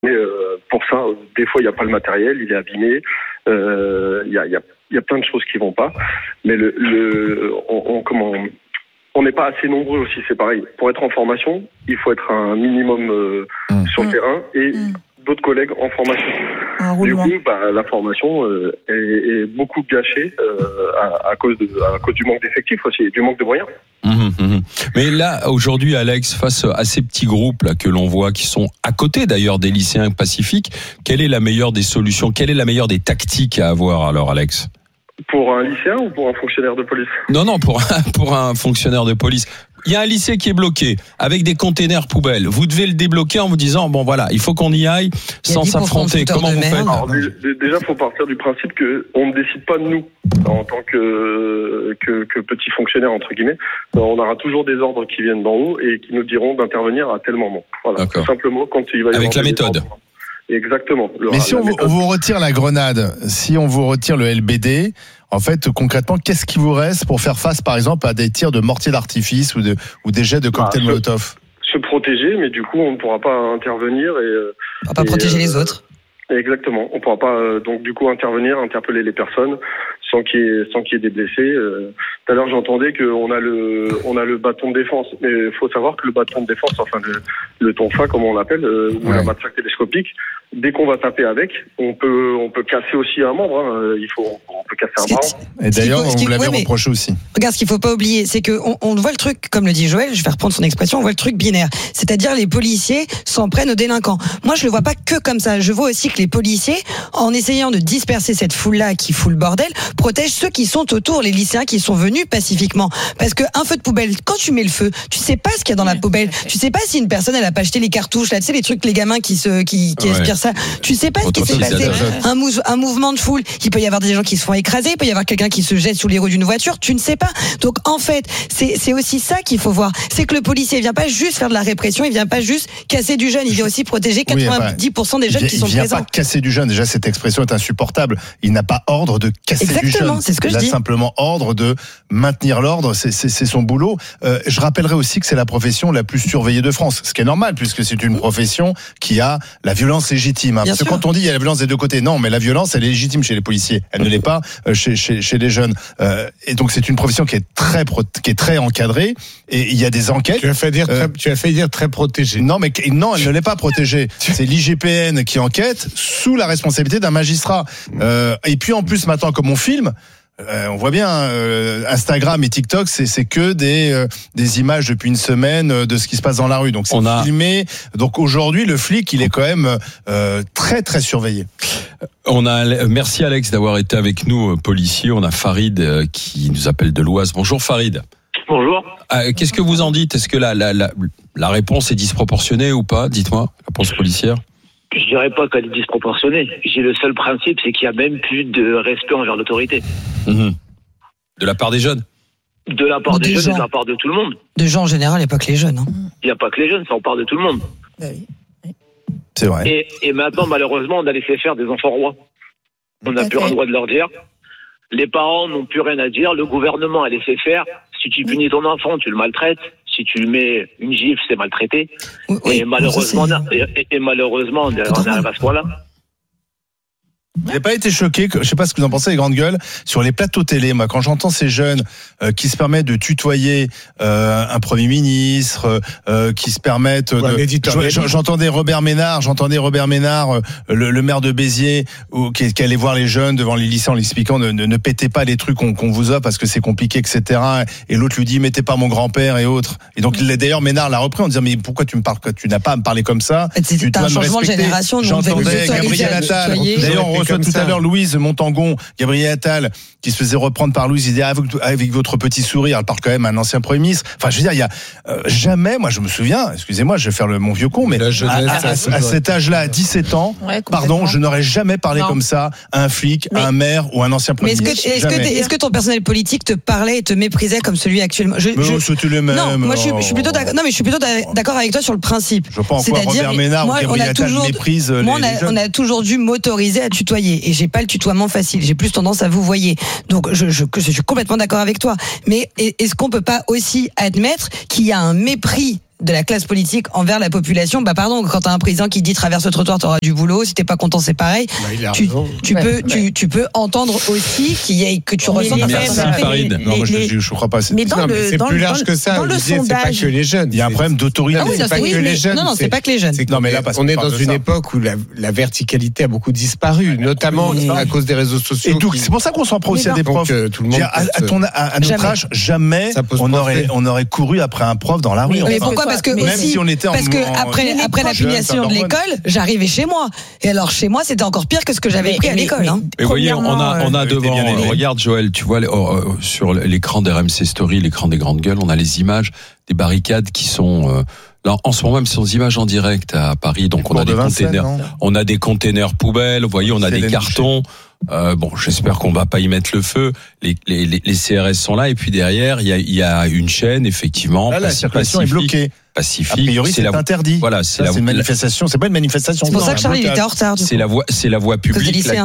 Mais pour ça, des fois, il n'y a pas le matériel, il est abîmé. Il y a plein de choses qui vont pas. Mais on n'est pas assez nombreux aussi, c'est pareil. Pour être en formation, il faut être un minimum sur le terrain et d'autres collègues en formation. Du coup, la formation est beaucoup gâchée à cause du manque d'effectifs aussi, et du manque de moyens. Mais là, aujourd'hui, Alex, face à ces petits groupes là que l'on voit, qui sont à côté d'ailleurs des lycéens pacifiques, quelle est la meilleure des solutions? Quelle est la meilleure des tactiques à avoir alors, Alex? Pour un lycéen ou pour un fonctionnaire de police? Non, pour un fonctionnaire de police. Il y a un lycée qui est bloqué avec des containers poubelles. Vous devez le débloquer en vous disant bon voilà, il faut qu'on y aille sans s'affronter. Comment vous faites? Alors, déjà, faut partir du principe que on ne décide pas de nous en tant que petits fonctionnaires entre guillemets. On aura toujours des ordres qui viennent d'en haut et qui nous diront d'intervenir à tel moment. Voilà, tout simplement quand il va y avoir avec la méthode. Ordres. Exactement. Mais si on vous retire la grenade, si on vous retire le LBD, en fait, concrètement, qu'est-ce qui vous reste pour faire face, par exemple, à des tirs de mortier d'artifice ou des jets de cocktails Molotov? Se protéger, mais du coup, on ne pourra pas intervenir on va pas protéger les autres. Exactement. On ne pourra pas donc du coup intervenir, interpeller les personnes sans qu'il y ait des blessés. Tout à l'heure, j'entendais qu'on a le bâton de défense, mais il faut savoir que le bâton de défense, enfin le tonfa comme on l'appelle, ou la matraque télescopique, dès qu'on va taper avec, on peut casser aussi un membre. On peut casser un bras. Et d'ailleurs, on vous l'avait reproché aussi. Regarde, ce qu'il faut pas oublier, c'est que on voit le truc, comme le dit Joël, je vais reprendre son expression, on voit le truc binaire, c'est-à-dire les policiers s'en prennent aux délinquants. Moi, je le vois pas que comme ça. Je vois aussi que les policiers, en essayant de disperser cette foule-là qui fout le bordel, protègent ceux qui sont autour, les lycéens qui sont venus pacifiquement. Parce que un feu de poubelle, quand tu mets le feu, tu sais pas ce qu'il y a dans la poubelle. Tu sais pas si une personne elle a pas acheté les cartouches, là, tu sais les trucs, les gamins qui aspirent ça. Tu sais pas ce qui s'est passé. Un mouvement de foule. Il peut y avoir des gens qui se font écraser, il peut y avoir quelqu'un qui se jette sous les roues d'une voiture. Tu ne sais pas. Donc en fait, c'est aussi ça qu'il faut voir. C'est que le policier vient pas juste faire de la répression, il vient pas juste casser du jeune, il vient aussi protéger 90% des jeunes qui sont présents. Il vient pas casser du jeune. Déjà, cette expression est insupportable. Il n'a pas ordre de casser du jeune. Exactement, c'est ce que je dis. Il a simplement ordre de maintenir l'ordre. C'est son boulot. Je rappellerai aussi que c'est la profession la plus surveillée de France. Ce qui est normal, puisque c'est une profession qui a la violence légitime. Parce que quand on dit il y a la violence des deux côtés, non, mais la violence, elle est légitime chez les policiers. Elle ne l'est pas chez les jeunes. Et donc, c'est une profession qui est très encadrée. Et il y a des enquêtes. Tu as fait dire très protégée. Non, elle ne l'est pas protégée. C'est l'IGPN qui enquête sous la responsabilité d'un magistrat. Et puis, en plus, maintenant, comme on filme, on voit bien Instagram et TikTok, c'est que des images depuis une semaine de ce qui se passe dans la rue. Donc c'est filmé. Donc aujourd'hui, le flic, il est quand même très très surveillé. Merci Alex d'avoir été avec nous, policier. On a Farid qui nous appelle de l'Oise. Bonjour Farid. Bonjour. Qu'est-ce que vous en dites? Est-ce que la réponse est disproportionnée ou pas? Dites-moi, réponse policière. Je dirais pas qu'elle est disproportionnée. J'ai le seul principe, c'est qu'il y a même plus de respect envers l'autorité. De la part des jeunes? De la part des jeunes et de la part de tout le monde. De gens en général, il n'y a pas que les jeunes. Il n'y a pas que les jeunes, ça on parle de tout le monde. Oui. C'est vrai. Et maintenant, malheureusement, on a laissé faire des enfants rois. On n'a plus rien droit de leur dire. Les parents n'ont plus rien à dire. Le gouvernement a laissé faire. Si tu punis ton enfant, tu le maltraites. Si tu lui mets une gifle, c'est maltraité. Et malheureusement, on arrive à ce point-là. Vous n'avez pas été choqué, je ne sais pas ce que vous en pensez, les grandes gueules, sur les plateaux télé. Moi, quand j'entends ces jeunes qui se permettent de tutoyer un Premier ministre, qui se permettent j'entendais Robert Ménard, le maire de Béziers, qui allait voir les jeunes devant les lycées en leur expliquant ne pétez pas les trucs qu'on vous offre parce que c'est compliqué, etc. Et l'autre lui dit mettez pas mon grand-père et autres. Et donc d'ailleurs Ménard l'a repris en disant mais pourquoi tu me parles, tu n'as pas à me parler comme ça. C'est un changement de génération. J'entendais Gabriel Attal. D'ailleurs, on reçoit tout à l'heure Louise Montangon, Gabriel Attal, qui se faisait reprendre par Louise, il dit avec votre petit sourire, elle parle quand même à un ancien Premier ministre. Enfin, je veux dire, il y a jamais, moi je me souviens, excusez-moi, je vais faire mon vieux con, mais à cet âge-là, à 17 ans, je n'aurais jamais parlé comme ça à un flic, à un maire ou à un ancien Premier ministre. Est-ce que ton personnel politique te parlait et te méprisait comme celui actuellement? C'était le même. Non, moi je suis plutôt d'accord avec toi sur le principe. Je vois pas en quoi Robert Ménard ou Gabriel Attal méprisent les jeunes. On a toujours dû m'autoriser à tutoyer. Et j'ai pas le tutoiement facile, j'ai plus tendance à vous voyer. Donc je suis complètement d'accord avec toi. Mais est-ce qu'on peut pas aussi admettre qu'il y a un mépris de la classe politique envers la population. Bah pardon, quand t'as un président qui dit traverse le trottoir, t'auras du boulot. Si t'es pas content, c'est pareil. Tu peux entendre aussi que tu ressens. Merci Farid. Non, moi je crois pas. Mais c'est plus large que ça. Dans le c'est pas que les jeunes. Il y a un problème d'autorité. C'est pas que les jeunes. Non, c'est pas que les jeunes. Non, mais là, on est dans une époque où la verticalité a beaucoup disparu, notamment à cause des réseaux sociaux. Et donc, c'est pour ça qu'on s'en prend aussi à des profs. Tout le monde à notre âge, jamais on aurait couru après un prof dans la rue. Mais pourquoi ? Parce que même si on était après l'application de l'école, j'arrivais chez moi. Et alors chez moi, c'était encore pire que ce que j'avais pris à l'école. Mais vous voyez, on a devant. Regarde Joël, tu vois sur l'écran d'RMC Story, l'écran des grandes gueules, on a les images des barricades qui sont là en ce moment même, sont des images en direct à Paris. Donc on a des containers, on a des containers poubelles. Vous voyez, on a des cartons. Bon, j'espère qu'on va pas y mettre le feu. Les CRS sont là et puis derrière, il y a une chaîne effectivement. Là, la circulation est bloquée. Pacifique. A priori, c'est interdit. Voilà, c'est une manifestation. C'est pas une manifestation. C'est pour ça que Charles était en retard. C'est la voie publique là,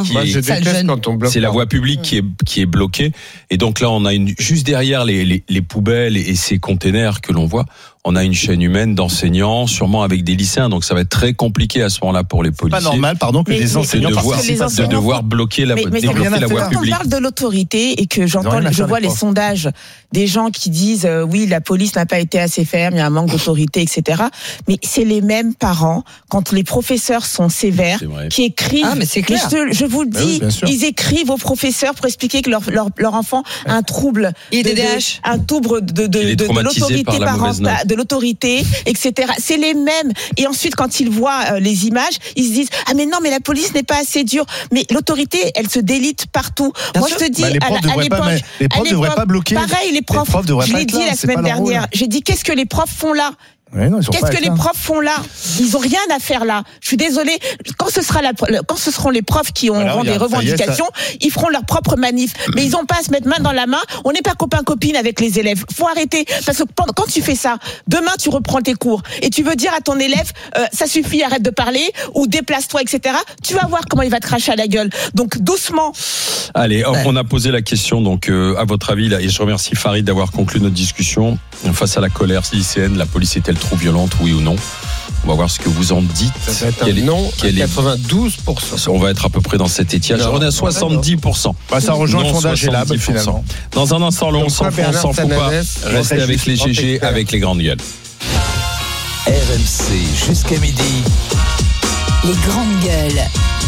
c'est la voie publique qui est bloquée. Et donc là, on a juste derrière les poubelles et ces containers que l'on voit, on a une chaîne humaine d'enseignants, sûrement avec des lycéens. Donc ça va être très compliqué à ce moment-là pour les policiers. C'est pas normal, pardon, que les enseignants de devoir bloquer la voie publique. Quand on parle de l'autorité et que je vois les sondages des gens qui disent oui, la police n'a pas été assez ferme, il y a un manque d'autorité, etc. Mais c'est les mêmes parents, quand les professeurs sont sévères, qui écrivent. Ah, mais c'est clair. Je vous le dis, ils écrivent aux professeurs pour expliquer que leur enfant a un trouble. IDDH. Un trouble de l'autorité parentale, de l'autorité, etc. C'est les mêmes. Et ensuite, quand ils voient les images, ils se disent ah mais non, mais la police n'est pas assez dure. Mais l'autorité, elle se délite partout. Moi, je te dis, les profs ne devraient pas bloquer. Pareil, les profs. Je l'ai dit la semaine dernière. J'ai dit qu'est-ce que les profs font là? Qu'est-ce que les profs font là? Ils ont rien à faire là. Je suis désolée. Quand ce seront les profs qui auront des revendications, ils feront leur propre manif. Mais ils n'ont pas à se mettre main dans la main. On n'est pas copain-copine avec les élèves. Faut arrêter. Parce que quand tu fais ça, demain tu reprends tes cours et tu veux dire à ton élève, ça suffit, arrête de parler ou déplace-toi, etc. Tu vas voir comment il va te cracher à la gueule. Donc doucement. Allez, on a posé la question. Donc à votre avis là, et je remercie Farid d'avoir conclu notre discussion face à la colère lycéenne. La police est-elle trop violente, oui ou non? On va voir ce que vous en dites. Ça va être non, 92%. On va être à peu près dans cet étiage. On est à 70%. Ça rejoint le sondage Elab, finalement. Dans un instant, on s'en fout pas. Restez avec les GG, avec les grandes gueules. RMC jusqu'à midi. Les grandes gueules.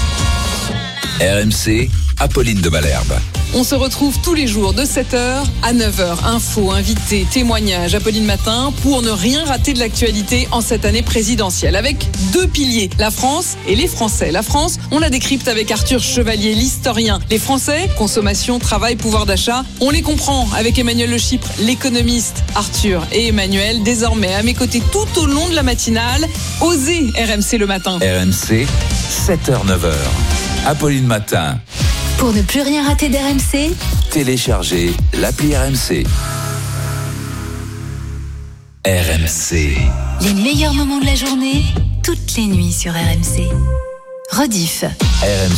RMC, Apolline de Malherbe. On se retrouve tous les jours de 7h à 9h. Infos, invités, témoignages, Apolline Matin, pour ne rien rater de l'actualité en cette année présidentielle. Avec deux piliers, la France et les Français. La France, on la décrypte avec Arthur Chevalier, l'historien. Les Français, consommation, travail, pouvoir d'achat, on les comprend avec Emmanuel Le Chypre, l'économiste. Arthur et Emmanuel, désormais à mes côtés tout au long de la matinale. Osez RMC le matin. RMC, 7h-9h. Apolline Matin. Pour ne plus rien rater d'RMC, téléchargez l'appli RMC. RMC. Les meilleurs moments de la journée, toutes les nuits sur RMC. Rediff. RMC.